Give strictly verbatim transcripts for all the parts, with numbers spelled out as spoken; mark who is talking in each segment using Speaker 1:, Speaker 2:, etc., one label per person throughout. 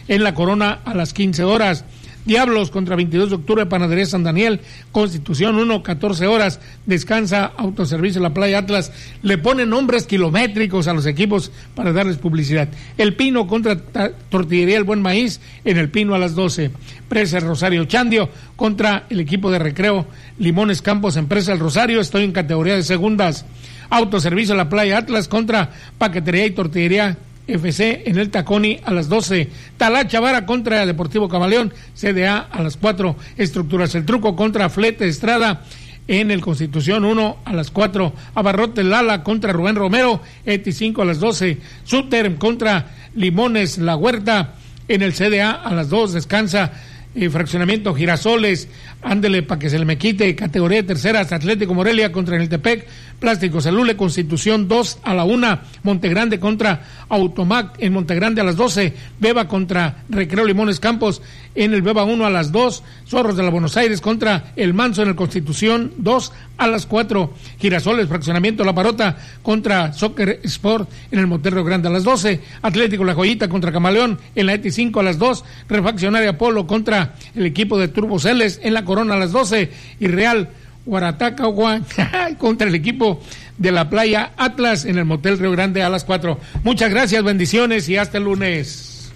Speaker 1: en la Corona a las quince horas. Diablos contra veintidós de octubre, Panadería San Daniel, Constitución uno, catorce horas, descansa Autoservicio La Playa Atlas, le ponen nombres kilométricos a los equipos para darles publicidad. El Pino contra ta- Tortillería El Buen Maíz, en El Pino a las doce. Presa El Rosario Chandio contra el equipo de recreo Limones Campos, Empresa El Rosario, estoy en categoría de segundas. Autoservicio La Playa Atlas contra Paquetería y Tortillería F C en el Taconi a las doce. Talacha Vara contra Deportivo Camaleón, C D A a las cuatro. Estructuras El Truco contra Flete Estrada en el Constitución uno a las cuatro. Abarrote Lala contra Rubén Romero, E T I cinco a las doce. Suter contra Limones La Huerta en el C D A a las dos. Descansa eh, Fraccionamiento Girasoles, ándele para que se le me quite. Categoría de terceras, Atlético Morelia contra Eneltepec, Plástico Celule, Constitución dos a la una. Montegrande contra Automac en Montegrande a las doce. Beba contra Recreo Limones Campos en el Beba uno a las dos. Zorros de la Buenos Aires contra El Manso en el Constitución dos a las cuatro. Girasoles, Fraccionamiento La Parota contra Soccer Sport en el Monterrey Grande a las doce. Atlético La Joyita contra Camaleón en la E T I cinco a las dos. Refaccionaria Polo contra el equipo de Turbo Celes en la Corona a las doce. Y Real Guarataca contra el equipo de la Playa Atlas en el Motel Río Grande a las cuatro. Muchas gracias, bendiciones y hasta el lunes.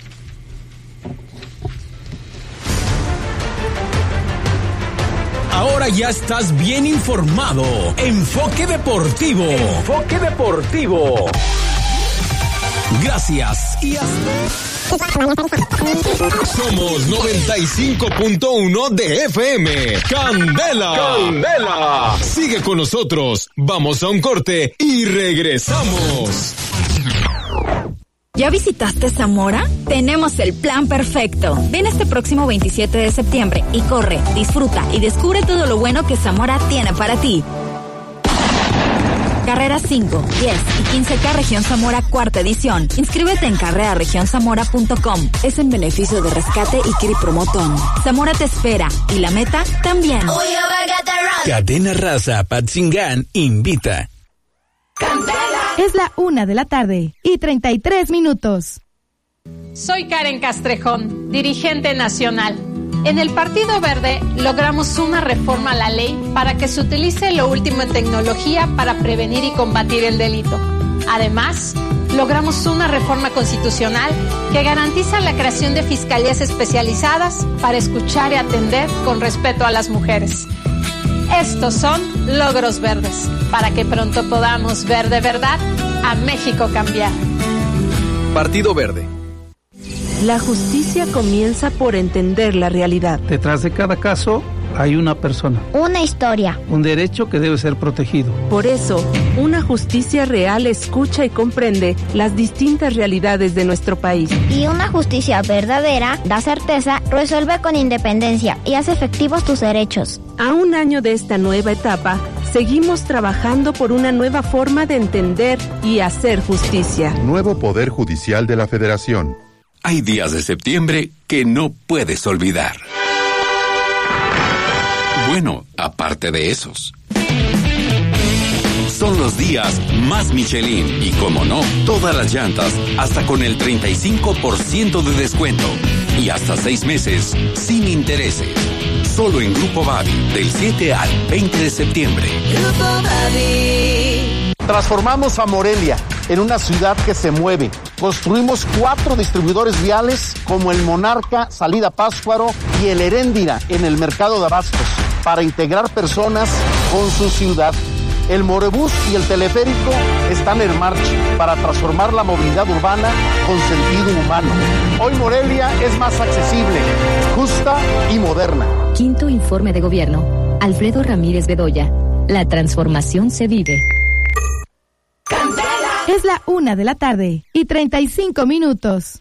Speaker 2: Ahora ya estás bien informado. Enfoque Deportivo. Enfoque Deportivo. Gracias y hasta... Somos noventa y cinco punto uno de F M. Candela. Candela. Sigue con nosotros. Vamos a un corte y regresamos.
Speaker 3: ¿Ya visitaste Zamora? Tenemos el plan perfecto. Ven este próximo veintisiete de septiembre y corre, disfruta y descubre todo lo bueno que Zamora tiene para ti. Carreras cinco, diez y quince K Región Zamora cuarta edición. Inscríbete en carrera región zamora punto com. Es en beneficio de Rescate y Cri Promotón. Zamora te espera y la meta también.
Speaker 2: Cadena Raza Patzingán invita.
Speaker 4: Es la una de la tarde y treinta y tres minutos.
Speaker 5: Soy Karen Castrejón, dirigente nacional. En el Partido Verde logramos una reforma a la ley para que se utilice lo último en tecnología para prevenir y combatir el delito. Además, logramos una reforma constitucional que garantiza la creación de fiscalías especializadas para escuchar y atender con respeto a las mujeres. Estos son logros verdes, para que pronto podamos ver de verdad a México cambiar.
Speaker 6: Partido Verde.
Speaker 7: La justicia comienza por entender la realidad.
Speaker 8: Detrás de cada caso hay una persona.
Speaker 9: Una historia.
Speaker 8: Un derecho que debe ser protegido.
Speaker 7: Por eso, una justicia real escucha y comprende las distintas realidades de nuestro país.
Speaker 9: Y una justicia verdadera da certeza, resuelve con independencia y hace efectivos tus derechos.
Speaker 7: A un año de esta nueva etapa, seguimos trabajando por una nueva forma de entender y hacer justicia.
Speaker 10: Nuevo Poder Judicial de la Federación.
Speaker 2: Hay días de septiembre que no puedes olvidar. Bueno, aparte de esos. Son los días más Michelin y, como no, todas las llantas hasta con el treinta y cinco por ciento de descuento y hasta seis meses sin intereses. Solo en Grupo Bavi, del siete al veinte de septiembre.
Speaker 11: Grupo Bavi.
Speaker 12: Transformamos a Morelia en una ciudad que se mueve. Construimos cuatro distribuidores viales como el Monarca, Salida Pátzcuaro y el Heréndira en el mercado de abastos para integrar personas con su ciudad. El Morebús y el teleférico están en marcha para transformar la movilidad urbana con sentido humano. Hoy Morelia es más accesible, justa y moderna.
Speaker 13: Quinto informe de gobierno. Alfredo Ramírez Bedoya. La transformación se vive.
Speaker 4: Es la una de la tarde y treinta y cinco minutos.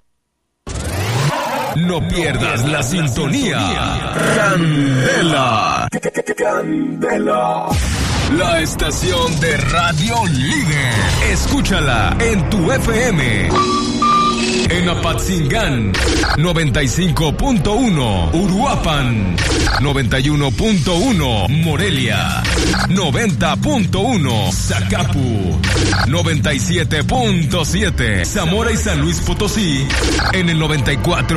Speaker 2: No pierdas la sintonía. Candela. Candela. La estación de radio líder. Escúchala en tu F M. En Apatzingán, noventa y cinco punto uno. Uruapan, noventa y uno punto uno. Morelia, noventa punto uno. Zacapu, noventa y siete punto siete. Zamora y San Luis Potosí, en el noventa y cuatro.